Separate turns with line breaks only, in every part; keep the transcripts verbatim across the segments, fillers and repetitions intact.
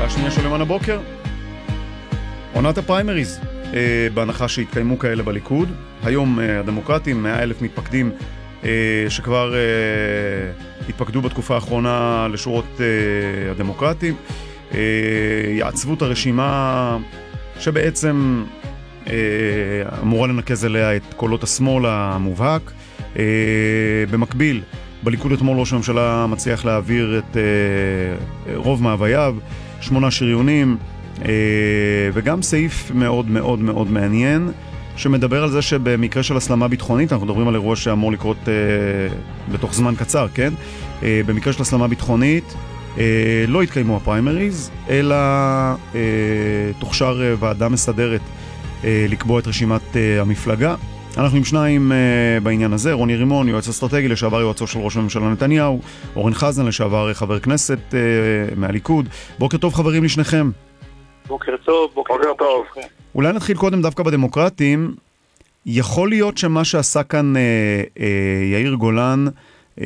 שעה שנייה של יומן הבוקר. עונת הפריימריז, אה, בהנחה שהתקיימו כאלה בליכוד. היום אה, הדמוקרטים, מאה אלף מתפקדים אה, שכבר אה, התפקדו בתקופה האחרונה לשורות אה, הדמוקרטים. אה, יעצבו את הרשימה שבעצם אה, אמורה לנקז אליה את קולות השמאל המובהק. אה, במקביל, בליכוד אתמול ראש הממשלה מצליח להעביר את אה, רוב מאווייו, שמונה שריונים, אה, וגם סעיף מאוד מאוד מאוד מעניין, שמדבר על זה שבמקרה של הסלמה ביטחונית, אנחנו מדברים על אירוע שאמור לקרות אה, בתוך זמן קצר, כן? אה, במקרה של הסלמה ביטחונית, אה, לא התקיימו הפריימריז, אלא אה, תוכשר אה, ועדה מסדרת אה, לקבוע את רשימת אה, המפלגה. אנחנו עם שניים uh, בעניין הזה, רוני רימון, יועץ אסטרטגי, לשעבר יועצו של ראש הממשלה נתניהו, אורן חזן, לשעבר חבר כנסת uh, מהליכוד. בוקר טוב חברים לשניכם.
בוקר טוב, בוקר, בוקר טוב. טוב.
אולי נתחיל קודם דווקא בדמוקרטים. יכול להיות שמה שעשה כאן uh, uh, יאיר גולן uh,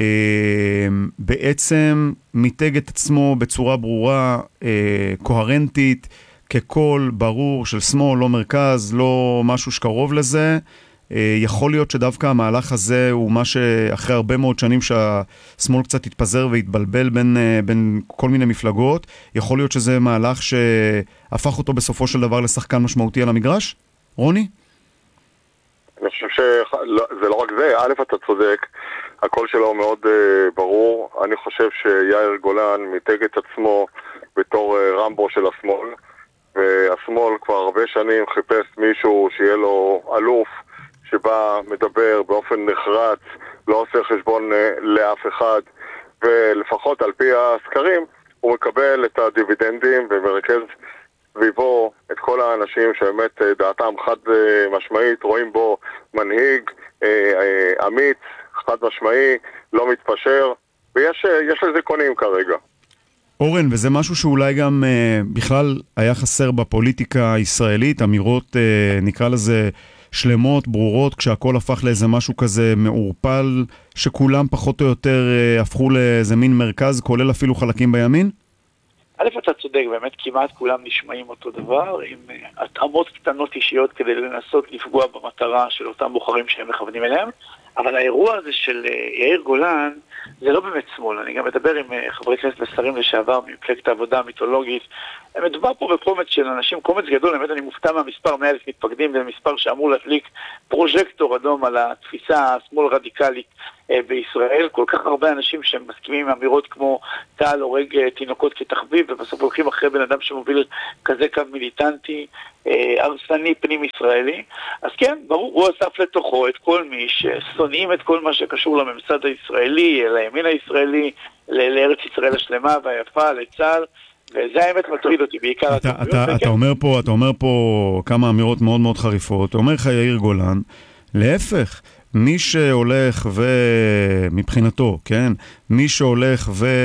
בעצם מיתג את עצמו בצורה ברורה, uh, קוהרנטית, כקול ברור של שמאל, לא מרכז, לא משהו שקרוב לזה. יכול להיות שדווקא המהלך הזה הוא מה שאחרי הרבה מאוד שנים שהשמאל קצת התפזר והתבלבל בין, בין כל מיני מפלגות, יכול להיות שזה מהלך שהפך אותו בסופו של דבר לשחקן משמעותי על המגרש? רוני?
אני חושב שזה לא רק זה, א' אתה צודק, הקול שלו מאוד uh, ברור. אני חושב שיאיר גולן מיתג את עצמו בתור uh, רמבו של השמאל, והשמאל כבר הרבה שנים חיפש מישהו שיהיה לו אלוף, שבא מדבר באופן נחרץ, לא עושה חשבון לאף אחד, ולפחות על פי הסקרים הוא מקבל את הדיבידנדים ומרכז סביבו את כל האנשים שבאמת דעתם חד משמעית, רואים בו מנהיג אמיץ, חד משמעי, לא מתפשר, ויש יש לזה קונים כרגע.
אורן, וזה משהו שאולי גם אה, בכלל היה חסר בפוליטיקה הישראלית, אמירות אה, נקרא לזה שלמות, ברורות, כשהכל הפך לאיזה משהו כזה מעורפל, שכולם פחות או יותר אה, הפכו לאיזה מין מרכז, כולל אפילו חלקים בימין?
א', אתה צודק, באמת כמעט כולם נשמעים אותו דבר, עם uh, התאמות קטנות אישיות כדי לנסות לפגוע במטרה של אותם בוחרים שהם מכוונים אליהם, אבל האירוע הזה של uh, יאיר גולן, זה לא באמת שמאל. אני גם מדבר עם uh, חברי כנסת ושרים לשעבר ממפלגת העבודה המיתולוגית. מדובר פה בקומץ של אנשים, קומץ גדול, באמת אני מופתע מהמספר מאה אלף מתפקדים, זה מספר שאמור להדליק פרוז'קטור אדום על התפיסה השמאל רדיקלית uh, בישראל. כל כך הרבה אנשים שמסכימים עם אמירות כמו טל הורג uh, תינוקות כתחביב, ובסוף הולכים אחרי בן אדם שמוביל כזה קו מיליטנטי, אה, הרסני פנים ישראלי. אז כן, ברור, הוא אסף לתוכו את כל מי ששונאים את כל מה שקשור לממסד הישראלי, לימין הישראלי, לארץ ישראל השלמה והיפה, לצה"ל, וזה האמת מטריד אותי בעיקר.
אתה, אתה, אתה, אומר פה, אתה אומר פה כמה אמירות מאוד מאוד חריפות. אתה אומר לך יאיר גולן, להפך, מי שהולך ומבחינתו, כן, מי שהולך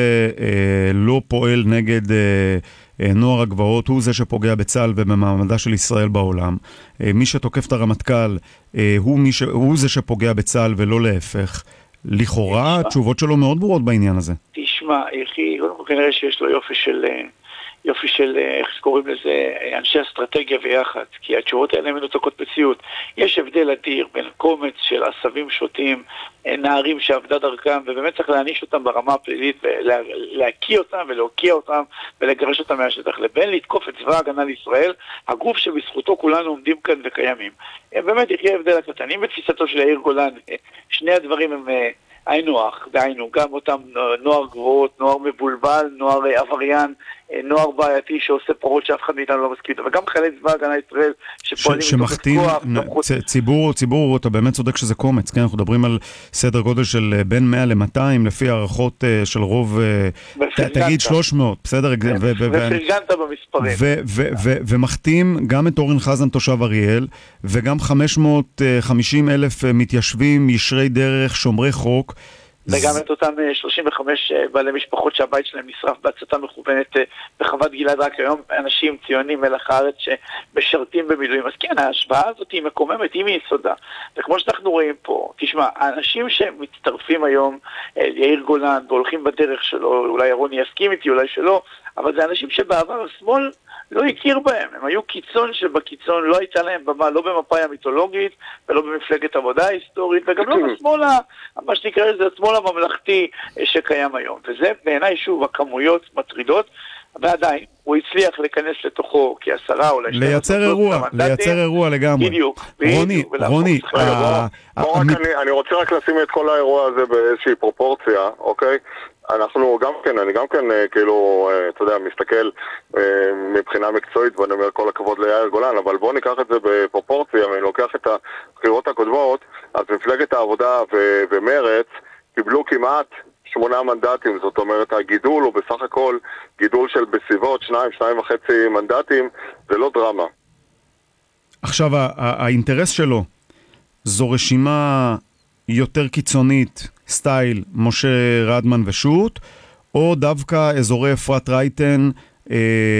ולא פועל נגד נוער הגבעות, הוא זה שפוגע בצה"ל ובמעמדה של ישראל בעולם. מי שתוקף את הרמטכ"ל, הוא, מי ש... הוא זה שפוגע בצה"ל ולא להפך. לכאורה, התשובות שלו מאוד ברורות בעניין הזה.
תשמע, יחי, כנראה שיש לו יופי של... יופי של, איך שקוראים לזה, אנשי אסטרטגיה ויחד, כי התשובות האלה מנותקות מציאות. יש הבדל אדיר בין קומץ של עשבים שוטים, נערים שעבדה דרכם, ובאמת צריך להעניש אותם ברמה הפלילית, ולהקיא אותם ולהוקיע אותם, ולגרש אותם מהשטח, לבין לתקוף את צבא ההגנה לישראל, הגוף שבזכותו כולנו עומדים כאן וקיימים. באמת יחיה הבדל הקטנים בתפיסתו של יאיר גולן. שני הדברים הם... היינו אח, דהיינו, גם אותם נוער גבוהות, נוער מבולבל, נוער עבריין, נוער בעייתי שעושה פרות שאף אחד מאיתנו לא מסכים, וגם חיילי צבא הגנה ישראל שפועלים
שמחתים ציבור, ציבור, אתה באמת צודק שזה קומץ, כן? אנחנו מדברים על סדר גודל של בין מאה ל-מאתיים, לפי הערכות של רוב, תגיד שלוש מאות, בסדר?
ופרגנת במספרים.
ומחתים גם את אורן חזן תושב אריאל, וגם חמש מאות וחמישים אלף מתיישבים, ישרי דרך, שומרי חוק,
וגם את אותם שלושים וחמש בעלי משפחות שהבית שלהם נשרף בהצתה מכוונת בחוות גלעד. רק היום אנשים ציונים מלח הארץ שמשרתים במילואים. אז כן, ההשוואה הזאת היא מקוממת, היא מיסודה. וכמו שאנחנו רואים פה, תשמע, האנשים שמצטרפים היום ליאיר גולן והולכים בדרך שלו, אולי רוני יסכים איתי, אולי שלא, אבל זה אנשים שבעבר השמאל לא הכיר בהם, הם היו קיצון שבקיצון, לא הייתה להם במה, לא במפאי המיתולוגית ולא במפלגת עבודה ההיסטורית, וגם לא בשמאל, מה שנקרא לזה, השמאל הממלכתי שקיים היום. וזה בעיניי שוב הכמויות מטרידות, ועדיין הוא הצליח להיכנס לתוכו כעשרה או לשתיים.
לייצר אירוע, לייצר אירוע לגמרי.
בדיוק.
רוני, רוני,
אני רוצה רק לשים את כל האירוע הזה באיזושהי פרופורציה, אוקיי? אנחנו גם כן, אני גם כן כאילו, אתה יודע, מסתכל מבחינה מקצועית, ואני אומר כל הכבוד ליאיר גולן, אבל בואו ניקח את זה בפרופורציה, ואני לוקח את הבחירות הקודמות, אז מפלגת העבודה ומרץ קיבלו כמעט שמונה מנדטים, זאת אומרת, הגידול הוא בסך הכל גידול של בסביבות שניים, שניים וחצי מנדטים, זה לא דרמה.
עכשיו, האינטרס שלו זו רשימה יותר קיצונית, סטייל משה רדמן ושות, או דווקא אזורי אפרת רייטן אה,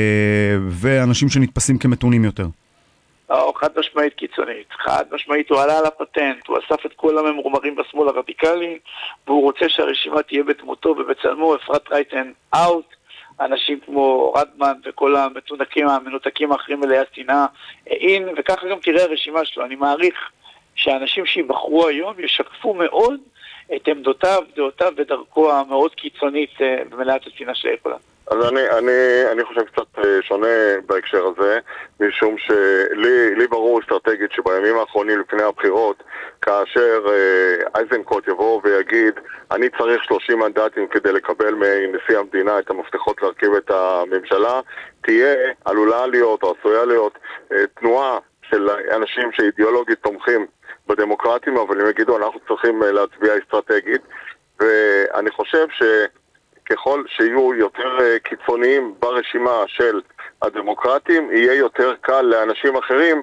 ואנשים שנתפסים כמתונים יותר?
או, חד משמעית קיצונית. חד משמעית, הוא עלה על הפטנט, הוא אסף את כל הממורמרים בשמאל הרדיקלי, והוא רוצה שהרשימה תהיה בדמותו ובצלמו, אפרת רייטן אאוט, אנשים כמו רדמן וכל המתונקים, המנותקים האחרים מלאי השנאה אין, וככה גם תראה הרשימה שלו. אני מעריך שהאנשים שיבחרו היום ישקפו מאוד את עמדותיו, דעותיו ודרכו המאוד קיצונית במלאת השנאה של יכולה.
אז אני, אני, אני חושב קצת שונה בהקשר הזה, משום שלי, לי ברור אסטרטגית שבימים האחרונים לפני הבחירות, כאשר אייזנקוט יבוא ויגיד, אני צריך שלושים מנדטים כדי לקבל מנשיא המדינה את המפתחות להרכיב את הממשלה, תהיה, עלולה להיות או עשויה להיות תנועה של אנשים שאידיאולוגית תומכים בדמוקרטים, אבל הם יגידו, אנחנו צריכים להצביע אסטרטגית, ואני חושב ש... ככל שיהיו יותר קיצוניים ברשימה של הדמוקרטים, יהיה יותר קל לאנשים אחרים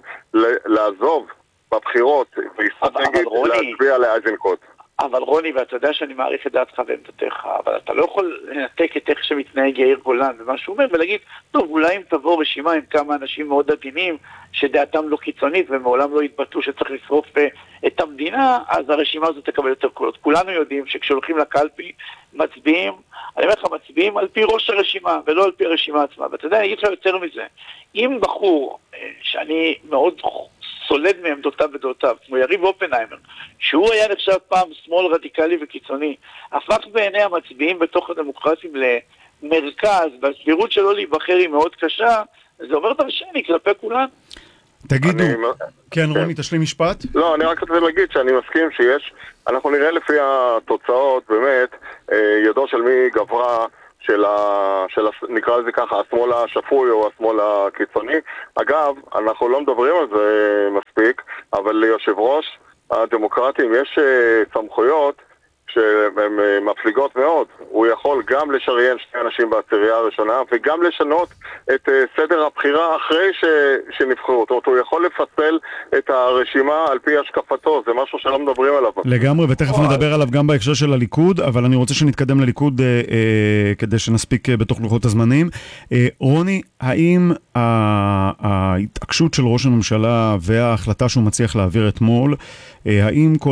לעזוב בבחירות ואסטרטגית להצביע לאייזנקוט.
אבל רוני, ואתה יודע שאני מעריך את דעתך ועמדתך, אבל אתה לא יכול לנתק את איך שמתנהג יאיר גולן ומה שהוא אומר, ולהגיד, טוב, אולי אם תבוא רשימה עם כמה אנשים מאוד עדינים, שדעתם לא קיצונית ומעולם לא התבטאו שצריך לשרוף את המדינה, אז הרשימה הזאת תקבל יותר קולות. כולנו יודעים שכשהולכים לקלפי, מצביעים, אני אומר לך, מצביעים על פי ראש הרשימה, ולא על פי הרשימה עצמה. ואתה יודע, אני אגיד לך יותר מזה, אם בחור, שאני מאוד סולד מעמדותיו ודעותיו, כמו יריב אופנהיימר, שהוא היה נחשב פעם שמאל רדיקלי וקיצוני, הפך בעיני המצביעים בתוך הדמוקרטים למרכז, והסבירות שלו להיבחר היא מאוד קשה, זה עובר דרשני כלפי כולן.
תגידו, כן רוני, תשלים משפט?
לא, אני רק רוצה להגיד שאני מסכים שיש, אנחנו נראה לפי התוצאות, באמת, ידו של מי גברה, של, ה, של ה, נקרא לזה ככה, השמאל השפוי או השמאל הקיצוני. אגב, אנחנו לא מדברים על זה מספיק, אבל ליושב ראש הדמוקרטים יש סמכויות שהן מפליגות מאוד. הוא יכול גם לשריין שני אנשים בעצירייה הראשונה, וגם לשנות את סדר הבחירה אחרי ש... שנבחרו אותו. הוא יכול לפצל את הרשימה על פי השקפתו, זה משהו שלא מדברים עליו.
לגמרי, ותכף נדבר עליו גם בהקשר של הליכוד, אבל אני רוצה שנתקדם לליכוד אה, אה, כדי שנספיק אה, בתוך לוחות הזמנים. אה, רוני, האם ההתעקשות של ראש הממשלה וההחלטה שהוא מצליח להעביר אתמול, אה, האם כל